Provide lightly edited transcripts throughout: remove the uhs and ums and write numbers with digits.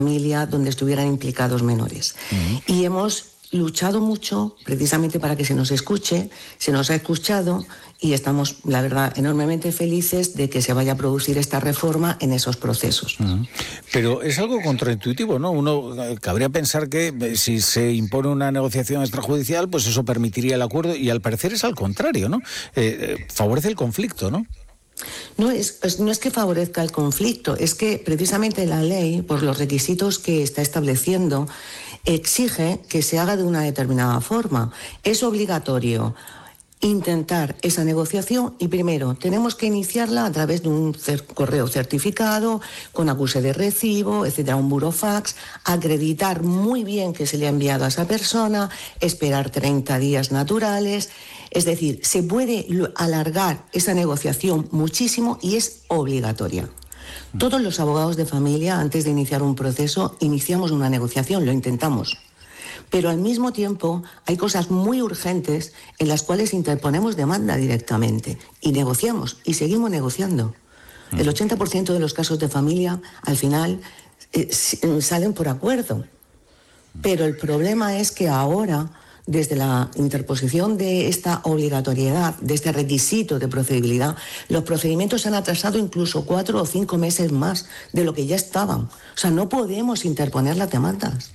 familia donde estuvieran implicados menores. Y hemos luchado mucho precisamente para que se nos escuche, se nos ha escuchado y estamos, la verdad, enormemente felices de que se vaya a producir esta reforma en esos procesos. Pero es algo contraintuitivo, ¿no? Uno cabría pensar que si se impone una negociación extrajudicial, pues eso permitiría el acuerdo y al parecer es al contrario, ¿no? Favorece el conflicto, ¿no? No es que favorezca el conflicto, es que precisamente la ley, por los requisitos que está estableciendo, exige que se haga de una determinada forma. Es obligatorio intentar esa negociación y primero tenemos que iniciarla a través de un correo certificado, con acuse de recibo, etcétera, un burofax, acreditar muy bien que se le ha enviado a esa persona, esperar 30 días naturales. Es decir, se puede alargar esa negociación muchísimo y es obligatoria. Todos los abogados de familia, antes de iniciar un proceso, iniciamos una negociación, lo intentamos. Pero al mismo tiempo hay cosas muy urgentes en las cuales interponemos demanda directamente y negociamos y seguimos negociando. El 80% de los casos de familia al final salen por acuerdo. Pero el problema es que ahora, desde la interposición de esta obligatoriedad, de este requisito de procedibilidad, los procedimientos se han atrasado incluso 4 o 5 meses más de lo que ya estaban. O sea, no podemos interponer las demandas.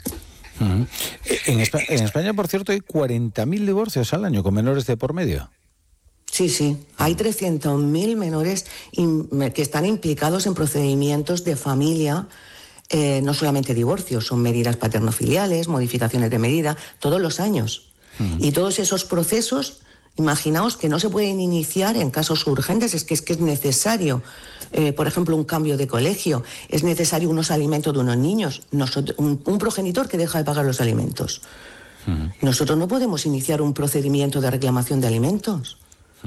En España, por cierto, hay 40.000 divorcios al año con menores de por medio. Sí. Hay 300.000 menores que están implicados en procedimientos de familia, no solamente divorcios, son medidas paterno-filiales, modificaciones de medida, todos los años. Y todos esos procesos, imaginaos que no se pueden iniciar en casos urgentes, es que es necesario, por ejemplo, un cambio de colegio, es necesario unos alimentos de unos niños, un progenitor que deja de pagar los alimentos. Nosotros no podemos iniciar un procedimiento de reclamación de alimentos.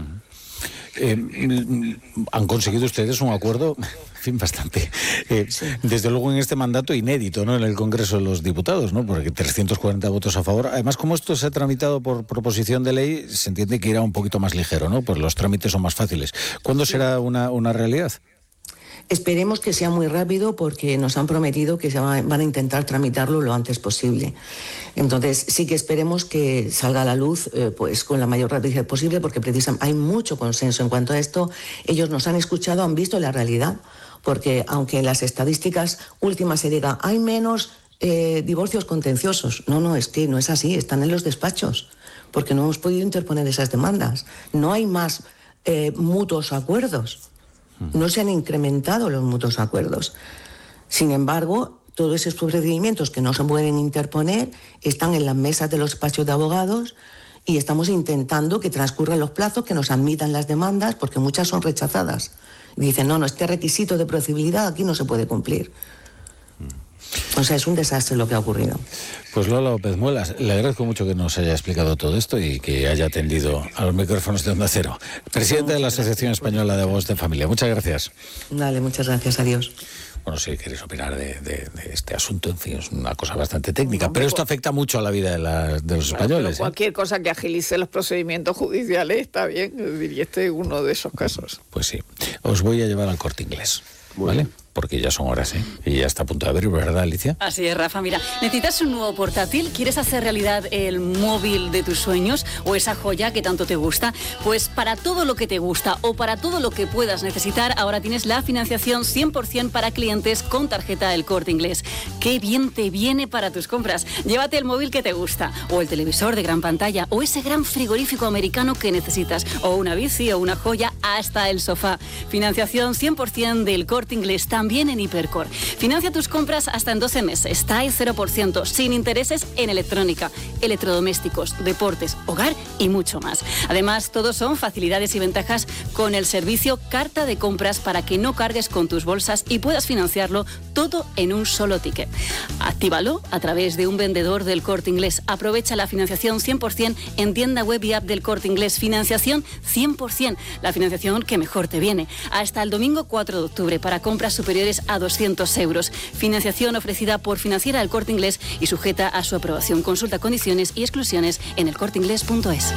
Han conseguido ustedes un acuerdo, en fin, bastante, desde luego en este mandato inédito, ¿no? En el Congreso de los Diputados, ¿no? Porque 340 votos a favor. Además, como esto se ha tramitado por proposición de ley, se entiende que irá un poquito más ligero, ¿no? Pues los trámites son más fáciles. ¿Cuándo será una realidad? Esperemos que sea muy rápido porque nos han prometido que van a intentar tramitarlo lo antes posible. Entonces sí que esperemos que salga a la luz pues con la mayor rapidez posible porque precisamente hay mucho consenso en cuanto a esto. Ellos nos han escuchado, han visto la realidad, porque aunque en las estadísticas últimas se diga hay menos divorcios contenciosos, no, es que no es así, están en los despachos, porque no hemos podido interponer esas demandas. No hay más mutuos acuerdos. No se han incrementado los mutuos acuerdos. Sin embargo, todos esos procedimientos que no se pueden interponer están en las mesas de los despachos de abogados y estamos intentando que transcurran los plazos, que nos admitan las demandas, porque muchas son rechazadas. Y dicen, no, este requisito de procedibilidad aquí no se puede cumplir. O sea, es un desastre lo que ha ocurrido. Pues Lola López Muelas, le agradezco mucho que nos haya explicado todo esto y que haya atendido a los micrófonos de Onda Cero. Presidente de la Asociación Española de Abogados de Familia. Muchas gracias. Dale, muchas gracias. Adiós. Bueno, si queréis opinar de este asunto, en fin, es una cosa bastante técnica, pero esto afecta mucho a la vida de los españoles. Cualquier cosa que agilice los procedimientos judiciales está bien, y este es uno de esos casos. Pues sí. Os voy a llevar al Corte Inglés, ¿vale? Porque ya son horas, y ya está a punto de abrir, ¿verdad, Alicia? Así es, Rafa. Mira, ¿necesitas un nuevo portátil? ¿Quieres hacer realidad el móvil de tus sueños o esa joya que tanto te gusta? Pues para todo lo que te gusta o para todo lo que puedas necesitar, ahora tienes la financiación 100% para clientes con tarjeta El Corte Inglés. ¡Qué bien te viene para tus compras! Llévate el móvil que te gusta, o el televisor de gran pantalla, o ese gran frigorífico americano que necesitas, o una bici o una joya, hasta el sofá. Financiación 100% del Corte Inglés, también en Hipercor. Financia tus compras hasta en 12 meses. TAE 0%, sin intereses en electrónica, electrodomésticos, deportes, hogar y mucho más. Además, todos son facilidades y ventajas con el servicio Carta de Compras para que no cargues con tus bolsas y puedas financiarlo todo en un solo ticket. Actívalo a través de un vendedor del Corte Inglés. Aprovecha la financiación 100% en tienda web y app del Corte Inglés. Financiación 100%, la financiación que mejor te viene. Hasta el domingo 4 de octubre para compras superiores a 200 euros. Financiación ofrecida por Financiera El Corte Inglés y sujeta a su aprobación. Consulta condiciones y exclusiones en elcorteinglés.es.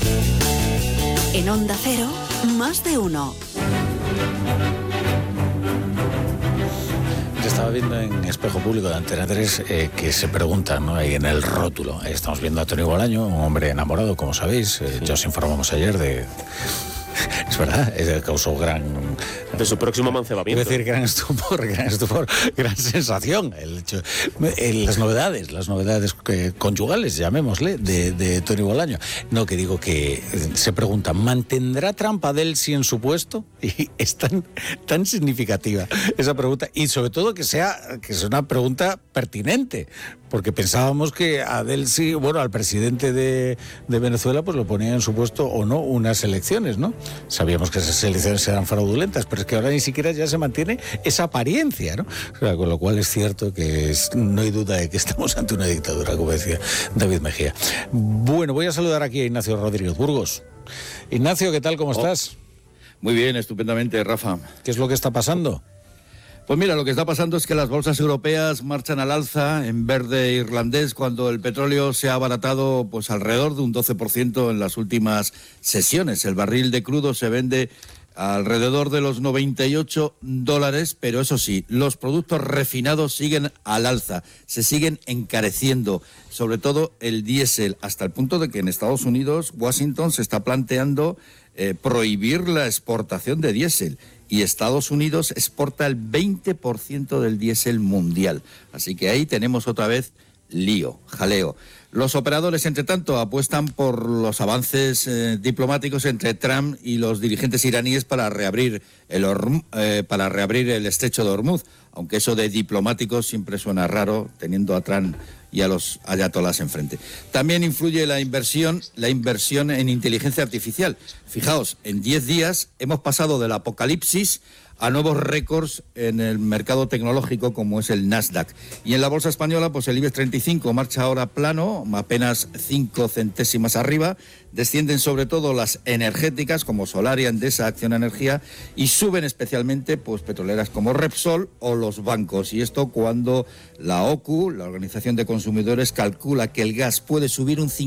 En Onda Cero, más de uno. Estaba viendo en Espejo Público de Antena 3 que se preguntan, ¿no? Ahí en el rótulo. Estamos viendo a Tony Bolaño, un hombre enamorado, como sabéis. Ya os informamos ayer de... Es verdad, causó gran... De su próximo amancebamiento. Quiero decir, gran estupor, gran sensación. Las novedades conyugales, llamémosle, de Tony Bolaño. No, que digo que se pregunta, ¿mantendrá Trump a Delcy en su puesto? Y es tan significativa esa pregunta. Y sobre todo que sea una pregunta pertinente. Porque pensábamos que a Delcy, bueno, al presidente de Venezuela, pues lo ponía en su puesto o no unas elecciones, ¿no? Sabíamos que esas elecciones eran fraudulentas, pero es que ahora ni siquiera ya se mantiene esa apariencia, ¿no? O sea, con lo cual es cierto que no hay duda de que estamos ante una dictadura, como decía David Mejía. Bueno, voy a saludar aquí a Ignacio Rodríguez Burgos. Ignacio, ¿qué tal? ¿Cómo estás? Muy bien, estupendamente, Rafa. ¿Qué es lo que está pasando? Pues mira, lo que está pasando es que las bolsas europeas marchan al alza en verde irlandés cuando el petróleo se ha abaratado pues alrededor de un 12% en las últimas sesiones. El barril de crudo se vende alrededor de los $98, pero eso sí, los productos refinados siguen al alza, se siguen encareciendo, sobre todo el diésel, hasta el punto de que en Estados Unidos, Washington se está planteando prohibir la exportación de diésel. Y Estados Unidos exporta el 20% del diésel mundial. Así que ahí tenemos otra vez lío, jaleo. Los operadores, entre tanto, apuestan por los avances diplomáticos entre Trump y los dirigentes iraníes para reabrir el estrecho de Hormuz, aunque eso de diplomáticos siempre suena raro, teniendo a Trump y a los ayatolás enfrente. También influye la inversión en inteligencia artificial. Fijaos, en 10 días hemos pasado del apocalipsis a nuevos récords en el mercado tecnológico como es el Nasdaq. Y en la bolsa española, pues el IBEX 35 marcha ahora plano, apenas 5 centésimas arriba. Descienden sobre todo las energéticas como Solaria, Endesa, Acciona Energía, y suben especialmente pues petroleras como Repsol o los bancos. Y esto cuando la OCU, la Organización de Consumidores, calcula que el gas puede subir un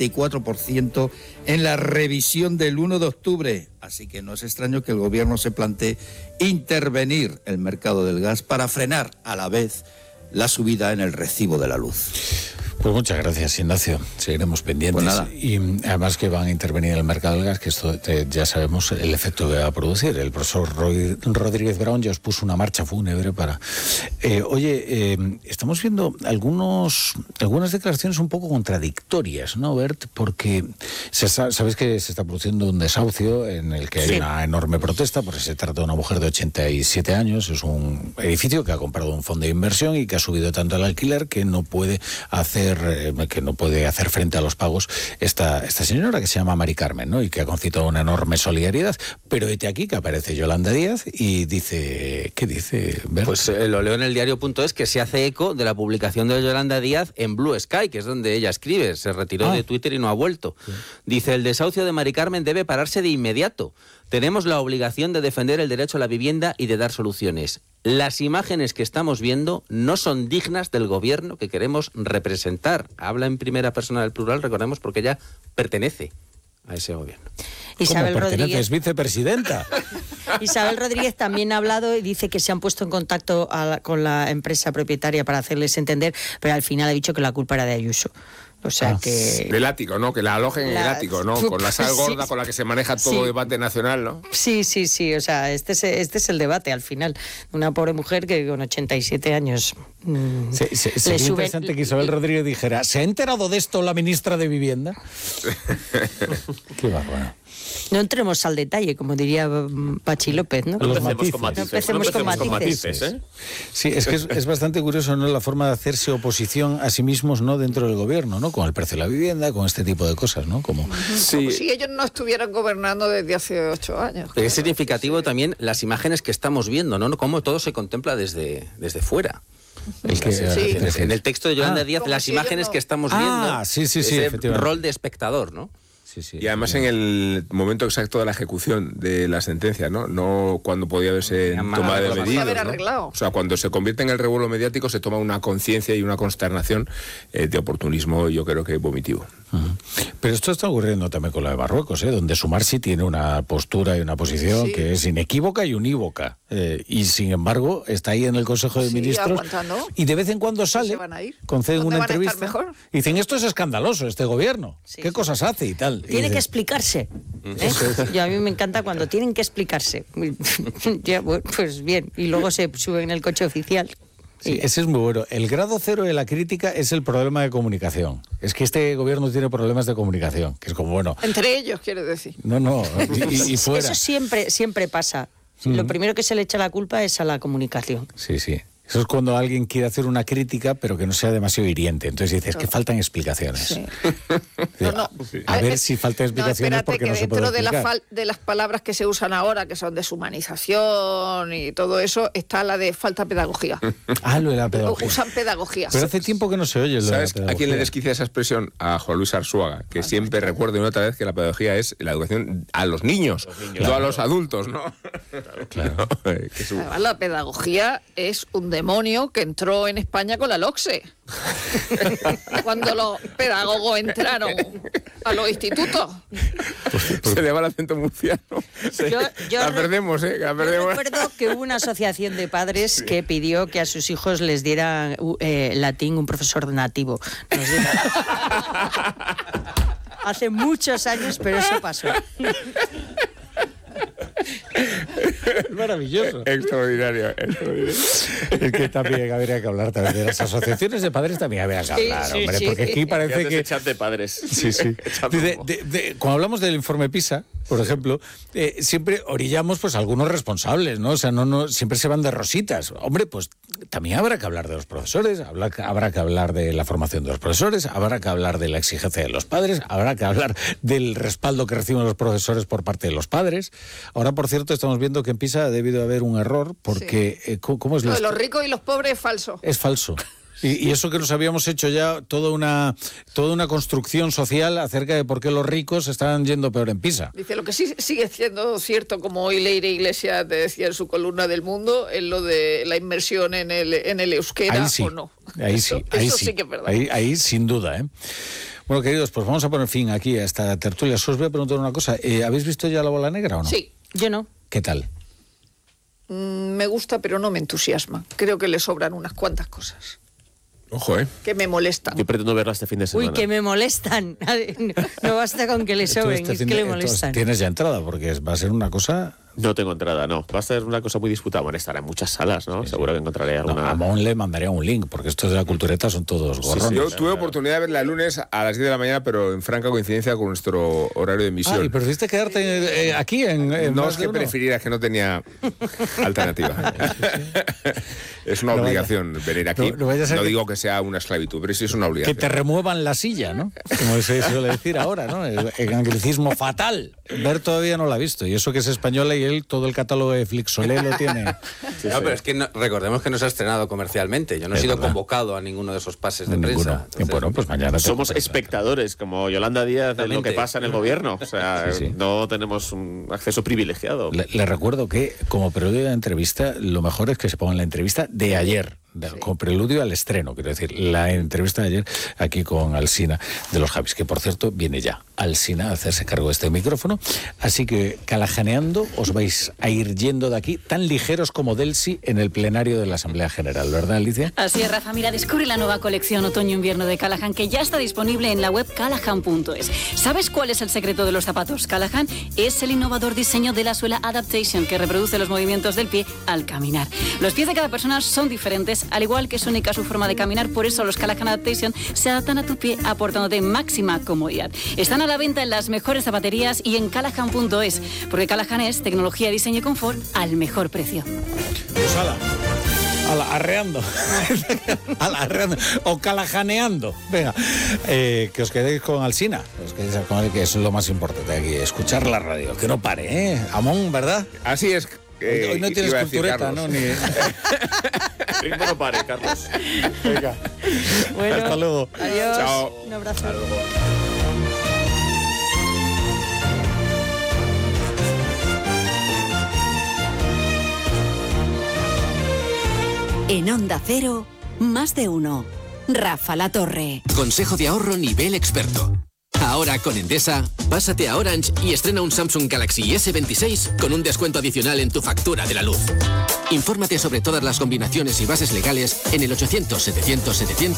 54% en la revisión del 1 de octubre. Así que no es extraño que el gobierno se plantee intervenir el mercado del gas para frenar a la vez la subida en el recibo de la luz. Pues muchas gracias, Ignacio. Seguiremos pendientes. Pues nada. Y además que van a intervenir en el mercado del gas, que esto ya sabemos el efecto que va a producir. El profesor Rodríguez Brown ya os puso una marcha fúnebre para... estamos viendo algunas declaraciones un poco contradictorias, ¿no, Bert? Porque sabes que se está produciendo un desahucio en el que hay una enorme protesta, porque se trata de una mujer de 87 años. Es un edificio que ha comprado un fondo de inversión y que ha subido tanto el alquiler que no puede hacer frente a los pagos esta señora que se llama Mari Carmen, ¿no? Y que ha concitado una enorme solidaridad. Pero hete aquí que aparece Yolanda Díaz y dice... ¿Qué dice, Bert? Pues lo leo en el diario.es, que se hace eco de la publicación de Yolanda Díaz en Blue Sky, que es donde ella escribe. Se retiró de Twitter y no ha vuelto. Sí. Dice, el desahucio de Mari Carmen debe pararse de inmediato. Tenemos la obligación de defender el derecho a la vivienda y de dar soluciones. Las imágenes que estamos viendo no son dignas del gobierno que queremos representar. Habla en primera persona del plural, recordemos, porque ella pertenece a ese gobierno. Isabel Rodríguez es vicepresidenta. Isabel Rodríguez también ha hablado y dice que se han puesto en contacto con la empresa propietaria para hacerles entender, pero al final ha dicho que la culpa era de Ayuso. O sea que... Del ático, ¿no? Que la alojen en el ático, ¿no? Con la sal gorda con la que se maneja todo debate nacional, ¿no? Sí. O sea, este es el debate al final. Una pobre mujer que con 87 años... Sería interesante que Isabel Rodríguez dijera, ¿se ha enterado de esto la ministra de Vivienda? Qué bárbaro. No entremos al detalle, como diría Pachi López, ¿no? No empecemos con matices, ¿eh? Sí, es que es bastante curioso, ¿no?, la forma de hacerse oposición a sí mismos, ¿no?, dentro del gobierno, ¿no?, con el precio de la vivienda, con este tipo de cosas, ¿no? Como si ellos no estuvieran gobernando desde hace 8 años. Pero es significativo también las imágenes que estamos viendo, ¿no? Cómo todo se contempla desde fuera. En el texto de Yolanda Díaz, las imágenes que estamos viendo, ese rol de espectador, ¿no? Y además en el momento exacto de la ejecución de la sentencia, ¿no? Cuando podía haberse tomado de medidas, ¿no? O sea, cuando se convierte en el revuelo mediático se toma una conciencia y una consternación de oportunismo, yo creo que vomitivo. Pero esto está ocurriendo también con lo de Marruecos, donde Sumar sí tiene una postura y una posición que es inequívoca y unívoca. Y sin embargo está ahí en el Consejo de Ministros aguantando. Y de vez en cuando sale, conceden una entrevista y dicen, esto es escandaloso, este gobierno. ¿Qué cosas hace y tal? Tiene que explicarse. Y a mí me encanta cuando tienen que explicarse. Ya, bueno, pues bien, y luego se suben en el coche oficial. Sí, ese es muy bueno. El grado cero de la crítica es el problema de comunicación. Es que este gobierno tiene problemas de comunicación, que es como, bueno... Entre ellos, quiero decir. No, y fuera. Eso siempre pasa. Lo primero que se le echa la culpa es a la comunicación. Sí. Eso es cuando alguien quiere hacer una crítica, pero que no sea demasiado hiriente. Entonces dices que faltan explicaciones. Sí. A ver si faltan explicaciones porque no se puede explicar. Dentro de las palabras que se usan ahora, que son deshumanización y todo eso, está la de falta de pedagogía. Lo de la pedagogía. Usan pedagogía. Pero hace tiempo que no se oye. ¿Sabes a quién le desquicia esa expresión? A Juan Luis Arzuaga, que siempre recuerda una otra vez que la pedagogía es la educación a los niños, no a los adultos, ¿no? Claro. Además, la pedagogía es un demonio que entró en España con la LOCSE. Cuando los pedagogos entraron a los institutos. Se le va el acento murciano. La perdemos, la perdemos. Yo recuerdo que hubo una asociación de padres que pidió que a sus hijos les diera latín un profesor nativo. Hace muchos años, pero eso pasó. Es maravilloso. Extraordinario. Es que también habría que hablar también de las asociaciones de padres, también habría que hablar, hombre, porque aquí parece que... chat de padres. Sí. Cuando hablamos del informe PISA, por ejemplo, siempre orillamos pues algunos responsables, ¿no? O sea, no siempre se van de rositas. Hombre, pues también habrá que hablar de los profesores, habrá que hablar de la formación de los profesores, habrá que hablar de la exigencia de los padres, habrá que hablar del respaldo que reciben los profesores por parte de los padres. Ahora, por cierto, estamos viendo que en PISA ha debido haber un error, porque ¿cómo es lo de los ricos y los pobres es falso. Es falso. Y eso que nos habíamos hecho ya toda una construcción social acerca de por qué los ricos estaban yendo peor en PISA. Dice, lo que sí sigue siendo cierto, como hoy Leire Iglesias te decía en su columna del Mundo, es lo de la inmersión en el euskera o no. Ahí sí que es verdad. Ahí sin duda, ¿eh? Bueno, queridos, pues vamos a poner fin aquí a esta tertulia. Os voy a preguntar una cosa. ¿Habéis visto ya La Bola Negra o no? Sí. Yo no. ¿Qué tal? Me gusta, pero no me entusiasma. Creo que le sobran unas cuantas cosas. Ojo, que me molestan. Yo pretendo verla este fin de semana. Uy, que me molestan. No basta con que le sobren, es que le molestan. Tienes ya entrada, porque va a ser una cosa... No tengo entrada, no. Va a ser una cosa muy disputada. Bueno, estará en muchas salas, ¿no? Sí, seguro que encontraré alguna... No, a Mon le mandaría un link, porque estos de la cultureta son todos gorrones. Sí. Yo tuve oportunidad de verla el lunes a las 10 de la mañana, pero en franca coincidencia con nuestro horario de emisión. ¿Y preferiste quedarte aquí en No, es que prefiriera, que no tenía alternativa. Es una obligación venir aquí. No digo que sea una esclavitud, pero sí es una obligación. Que te remuevan la silla, ¿no? Como se suele decir ahora, ¿no? El anglicismo fatal. Ver todavía no la ha visto. Y eso que es española y él todo el catálogo de Flixolé lo tiene. Pero es que recordemos que no se ha estrenado comercialmente. Yo no he sido convocado a ninguno de esos pases de prensa. Entonces, bueno, pues mañana somos espectadores, como Yolanda Díaz, de lo que pasa en el gobierno. O sea, no tenemos un acceso privilegiado. Le recuerdo que, como preludio de la entrevista, lo mejor es que se ponga la entrevista de ayer. Con preludio al estreno, quiero decir, la entrevista de ayer aquí con Alsina de los Javis, que por cierto viene ya Alsina a hacerse cargo de este micrófono, así que calajaneando os vais a ir yendo de aquí tan ligeros como Delsi en el plenario de la Asamblea General, ¿verdad, Alicia? Así es, Rafa. Mira, descubre la nueva colección otoño-invierno de Callahan, que ya está disponible en la web callahan.es. ¿Sabes cuál es el secreto de los zapatos Callahan? Es el innovador diseño de la suela Adaptation, que reproduce los movimientos del pie al caminar. Los pies de cada persona son diferentes, al igual que es única su forma de caminar, por eso los Callahan Adaptation se adaptan a tu pie aportándote máxima comodidad. Están a la venta en las mejores zapaterías y en callahan.es, porque Callahan es tecnología, diseño y confort al mejor precio. Pues arreando. Arreando. O calajaneando. Venga, que os quedéis con Alsina. Os quedéis con él, que es lo más importante aquí, escuchar la radio. Que no pare, ¿eh? Amón, ¿verdad? Así es. Hoy no tienes cultureta, ¿no? Ni... Ritmo no pare, Carlos. Venga. Bueno, hasta luego. Adiós. Chao. Un abrazo. Hasta luego. En Onda Cero, más de uno. Rafa La Torre. Consejo de ahorro nivel experto. Ahora con Endesa, pásate a Orange y estrena un Samsung Galaxy S26 con un descuento adicional en tu factura de la luz. Infórmate sobre todas las combinaciones y bases legales en el 800 700 700